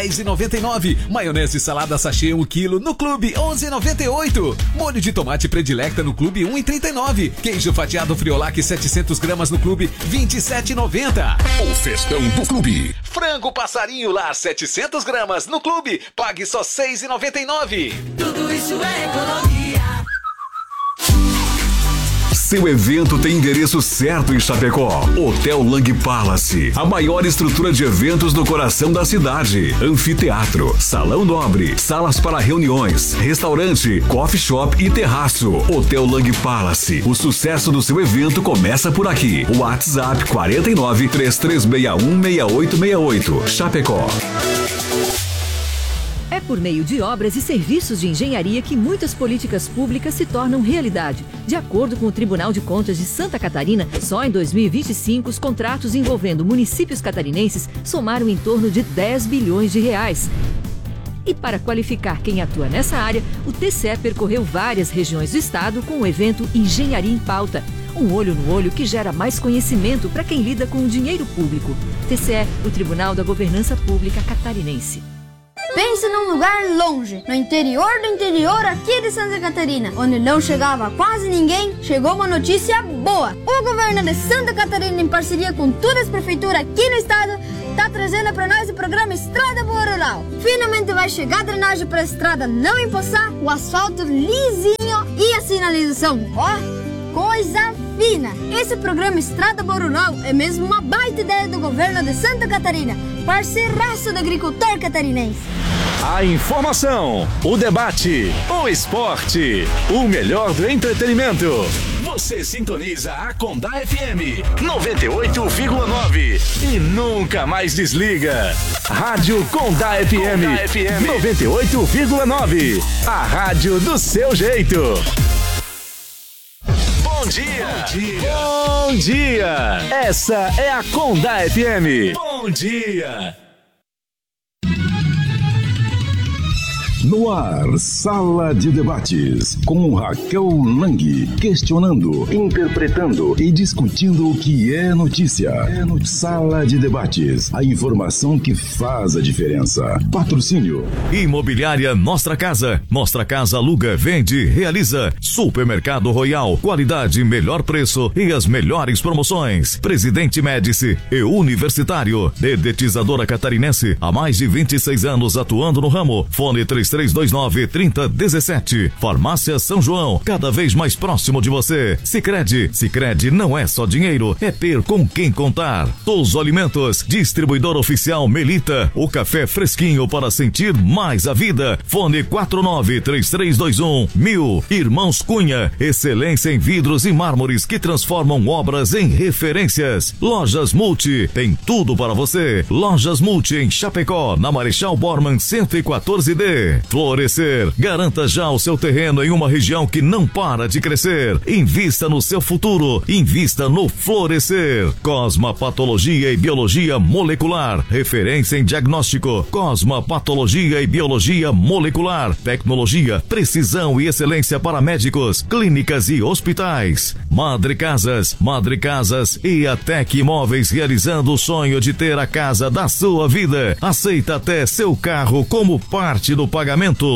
R$10,99. Maionese salada sachê 1 kg no Clube, R$11,98. Molho de tomate predilecta no Clube, R$1,39. Queijo fatiado Friolac 700 gramas no Clube, R$27,90. O festão do Clube. Frango passarinho lá 700 gramas no Clube, pague só R$6,99. Tudo isso é economia. Seu evento tem endereço certo em Chapecó. Hotel Lang Palace, a maior estrutura de eventos no coração da cidade. Anfiteatro, salão nobre, salas para reuniões, restaurante, coffee shop e terraço. Hotel Lang Palace. O sucesso do seu evento começa por aqui. WhatsApp 49 3361 6868. Chapecó. É por meio de obras e serviços de engenharia que muitas políticas públicas se tornam realidade. De acordo com o Tribunal de Contas de Santa Catarina, só em 2025 os contratos envolvendo municípios catarinenses somaram em torno de 10 bilhões de reais. E para qualificar quem atua nessa área, o TCE percorreu várias regiões do estado com o evento Engenharia em Pauta. Um olho no olho que gera mais conhecimento para quem lida com o dinheiro público. TCE, o Tribunal da Governança Pública Catarinense. Pense num lugar longe, no interior do interior aqui de Santa Catarina, onde não chegava quase ninguém. Chegou uma notícia boa. O governo de Santa Catarina, em parceria com todas as prefeituras aqui no estado, está trazendo para nós o programa Estrada Boa Rural. Finalmente vai chegar a drenagem para a estrada não empoçar, o asfalto lisinho e a sinalização. Ó, coisa fina. Esse programa Estrada Boa Rural é mesmo uma baita ideia do governo de Santa Catarina, parceiraço do agricultor catarinense. A informação, o debate, o esporte, o melhor do entretenimento. Você sintoniza a Condá FM 98,9 e nunca mais desliga. Rádio Condá FM 98,9. A rádio do seu jeito. Bom dia. Bom dia. Bom dia. Essa é a Condá FM. Bom dia. No ar, Sala de Debates, com Raquel Lang, questionando, interpretando e discutindo o que é notícia. Sala de Debates, a informação que faz a diferença. Patrocínio. Imobiliária Nostra Casa. Nostra Casa aluga, vende, realiza. Supermercado Royal, qualidade, melhor preço e as melhores promoções. Presidente Médici e Universitário. Dedetizadora catarinense, há mais de 26 anos atuando no ramo. Fone 3329-3017. Farmácia São João, cada vez mais próximo de você. Sicredi não é só dinheiro, é ter com quem contar. Touso Alimentos, distribuidor oficial Melita, o café fresquinho para sentir mais a vida. Fone 493321-1000. Irmãos Cunha, excelência em vidros e mármores que transformam obras em referências. Lojas Multi, tem tudo para você. Lojas Multi em Chapecó, na Marechal Bormann 114D. Florescer, garanta já o seu terreno em uma região que não para de crescer. Invista no seu futuro, invista no Florescer. Cosma Patologia e Biologia Molecular, referência em diagnóstico. Cosma Patologia e Biologia Molecular, tecnologia, precisão e excelência para médicos, clínicas e hospitais. Madre Casas e a Tec Imóveis, realizando o sonho de ter a casa da sua vida. Aceita até seu carro como parte do pagamento.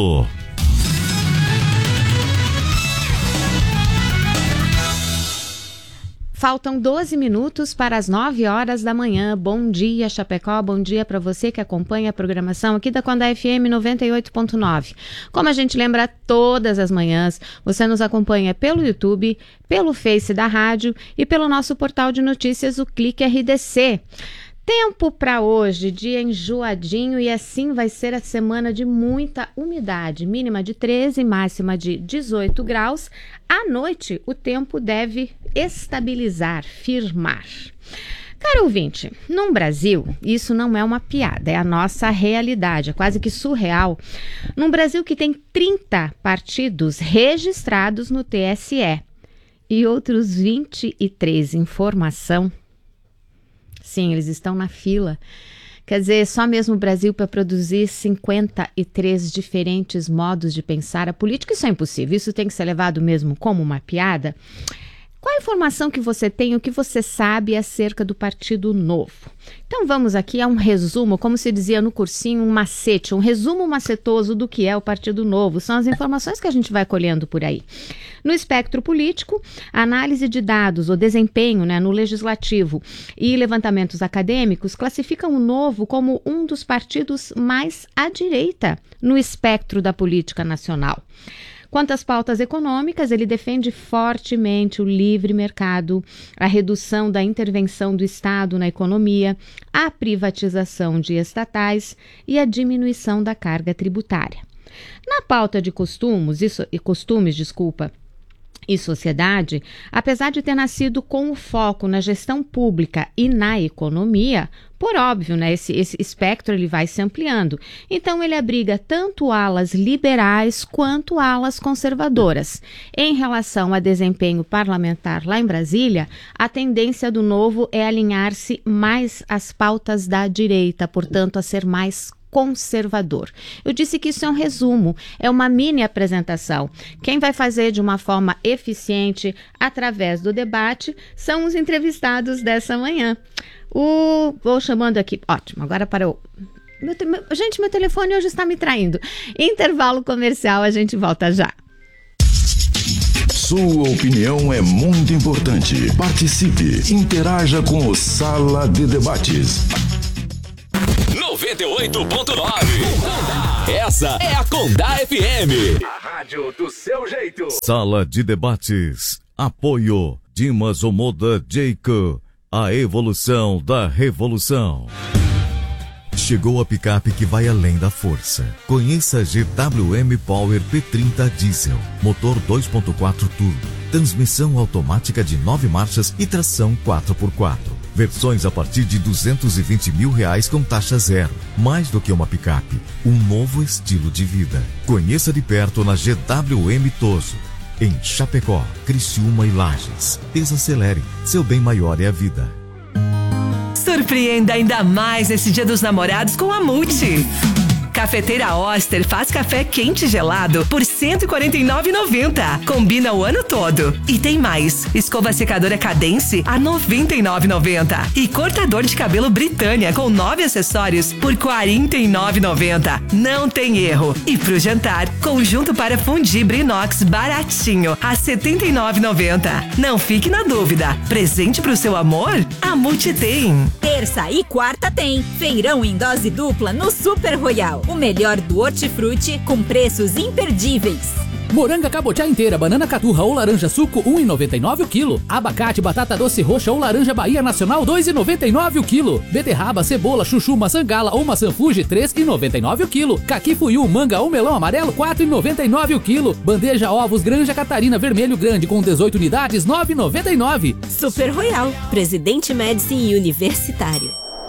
Faltam 12 minutos para as 9 horas da manhã. Bom dia, Chapecó. Bom dia para você que acompanha a programação aqui da Condá FM 98.9. Como a gente lembra todas as manhãs, você nos acompanha pelo YouTube, pelo Face da rádio e pelo nosso portal de notícias, o Clique RDC. Tempo para hoje, dia enjoadinho, e assim vai ser a semana de muita umidade, mínima de 13, máxima de 18 graus. À noite, o tempo deve estabilizar, firmar. Caro ouvinte, no Brasil, isso não é uma piada, é a nossa realidade, é quase que surreal. Num Brasil que tem 30 partidos registrados no TSE e outros 23 em formação. Sim, eles estão na fila. Quer dizer, só mesmo o Brasil para produzir 53 diferentes modos de pensar a política, isso é impossível. Isso tem que ser levado mesmo como uma piada. Qual a informação que você tem, o que você sabe acerca do Partido Novo? Então vamos aqui a um resumo, como se dizia no cursinho, um macete, um resumo macetoso do que é o Partido Novo. São as informações que a gente vai colhendo por aí. No espectro político, a análise de dados, o desempenho, no legislativo e levantamentos acadêmicos classificam o Novo como um dos partidos mais à direita no espectro da política nacional. Quanto às pautas econômicas, ele defende fortemente o livre mercado, a redução da intervenção do Estado na economia, a privatização de estatais e a diminuição da carga tributária. Na pauta de costumes e sociedade, apesar de ter nascido com o foco na gestão pública e na economia, por óbvio, esse espectro ele vai se ampliando. Então, ele abriga tanto alas liberais quanto alas conservadoras. Em relação a desempenho parlamentar lá em Brasília, a tendência do Novo é alinhar-se mais às pautas da direita, portanto, a ser mais conservador. Eu disse que isso é um resumo, é uma mini apresentação. Quem vai fazer de uma forma eficiente através do debate são os entrevistados dessa manhã. Vou chamando aqui, ótimo, agora para o... Gente, meu telefone hoje está me traindo. Intervalo comercial, a gente volta já. Sua opinião é muito importante. Participe, interaja com o Sala de Debates. 98.9. Essa é a Condá FM. A rádio do seu jeito. Sala de Debates. Apoio Dimas Omoda Jeico. A evolução da revolução. Chegou a picape que vai além da força. Conheça a GWM Power P30 Diesel. Motor 2.4 turbo. Transmissão automática de 9 marchas e tração 4x4. Versões a partir de R$220 mil com taxa zero. Mais do que uma picape, um novo estilo de vida. Conheça de perto na GWM Toso. Em Chapecó, Criciúma e Lages. Desacelere, seu bem maior é a vida. Surpreenda ainda mais esse Dia dos Namorados com a Multi. Cafeteira Oster faz café quente e gelado por R$ 149,90. Combina o ano todo. E tem mais. Escova secadora Cadence a R$ 99,90. E cortador de cabelo Britânia com 9 acessórios por R$ 49,90. Não tem erro. E pro jantar, conjunto para fundibre inox baratinho a R$ 79,90. Não fique na dúvida. Presente pro seu amor? A Multi tem. Terça e quarta tem. Feirão em dose dupla no Super Royal. O melhor do hortifruti com preços imperdíveis. Moranga cabotiá inteira, banana caturra ou laranja suco, R$ 1,99 o quilo. Abacate, batata doce roxa ou laranja Bahia Nacional, R$ 2,99 o quilo. Beterraba, cebola, chuchu, maçã gala ou maçã Fuji, R$ 3,99 o quilo. Caqui fuiu, manga ou melão amarelo, R$ 4,99 o quilo. Bandeja ovos Granja Catarina vermelho grande com 18 unidades, R$ 9,99. Super Royal, Presidente Médici e Universitário.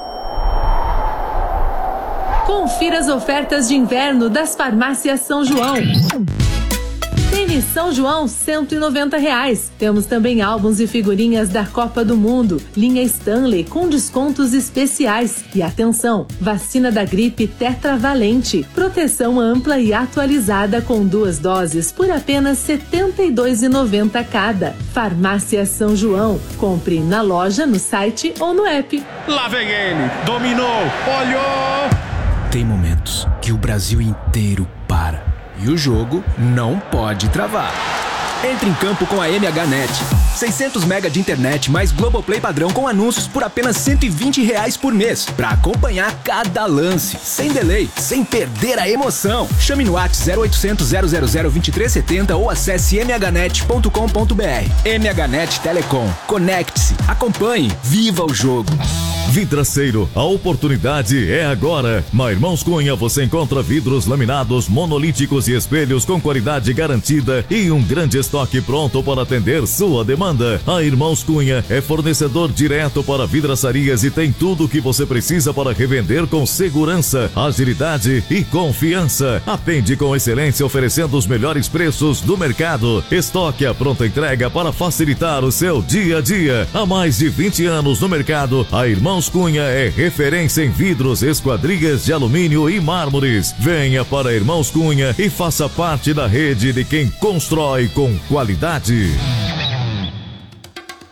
Confira as ofertas de inverno das farmácias São João. Tênis São João, R$ 190. Temos também álbuns e figurinhas da Copa do Mundo. Linha Stanley com descontos especiais. E atenção, vacina da gripe tetravalente. Proteção ampla e atualizada com 2 doses por apenas R$ 72,90 cada. Farmácia São João. Compre na loja, no site ou no app. Lá vem ele. Dominou. Olhou. Tem momentos que o Brasil inteiro para e o jogo não pode travar. Entre em campo com a MHNet. 600 mega de internet mais Globoplay padrão com anúncios por apenas R$ 120 por mês. Pra acompanhar cada lance, sem delay, sem perder a emoção. Chame no WhatsApp 0800 000 2370 ou acesse mhnet.com.br. MHNet Telecom. Conecte-se, acompanhe, viva o jogo. Vidraceiro, a oportunidade é agora. Na Irmãos Cunha você encontra vidros laminados, monolíticos e espelhos com qualidade garantida e um grande estoque pronto para atender sua demanda. A Irmãos Cunha é fornecedor direto para vidraçarias e tem tudo o que você precisa para revender com segurança, agilidade e confiança. Atende com excelência oferecendo os melhores preços do mercado. Estoque à pronta entrega para facilitar o seu dia a dia. Há mais de 20 anos no mercado, a Irmãos Cunha é referência em vidros, esquadrias de alumínio e mármores. Venha para Irmãos Cunha e faça parte da rede de quem constrói com qualidade.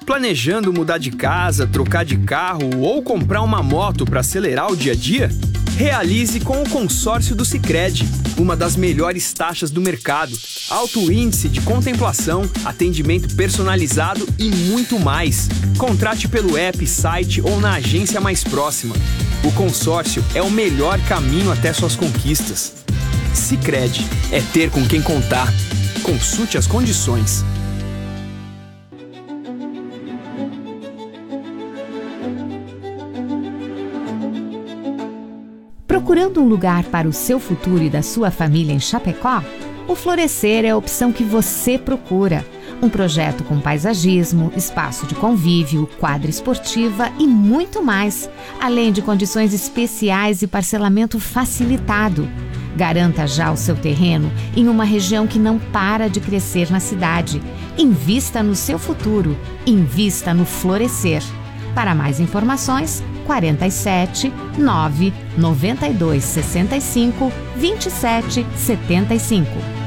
planejando mudar de casa, trocar de carro ou comprar uma moto para acelerar o dia a dia? Realize com o consórcio do Sicredi, uma das melhores taxas do mercado, alto índice de contemplação, atendimento personalizado e muito mais. Contrate pelo app, site ou na agência mais próxima. O consórcio é o melhor caminho até suas conquistas. Sicredi, é ter com quem contar. Consulte as condições. Procurando um lugar para o seu futuro e da sua família em Chapecó? O Florescer é a opção que você procura. Um projeto com paisagismo, espaço de convívio, quadra esportiva e muito mais, além de condições especiais e parcelamento facilitado. Garanta já o seu terreno em uma região que não para de crescer na cidade. Invista no seu futuro. Invista no Florescer. Para mais informações, 47 9 92 65 27 75.